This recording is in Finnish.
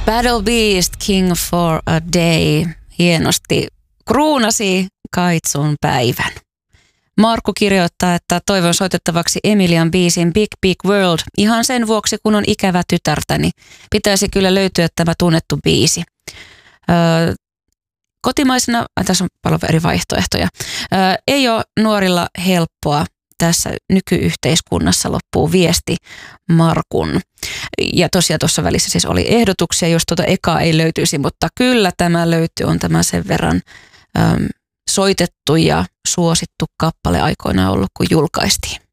Battle Beast, King for a Day, hienosti kruunasi Kaitsun päivän. Markku kirjoittaa, että toivon soitettavaksi Emilian biisin Big Big World ihan sen vuoksi, kun on ikävä tytärtäni. Pitäisi kyllä löytyä tämä tunnettu biisi. Kotimaisena, tässä on paljon eri vaihtoehtoja, ei ole nuorilla helppoa tässä nykyyhteiskunnassa, loppuu viesti Markun. Ja tosiaan tuossa välissä siis oli ehdotuksia, jos tuota ekaa ei löytyisi, mutta kyllä tämä löytyy, on tämä sen verran soitettu ja suosittu kappale aikoinaan ollut, kun julkaistiin.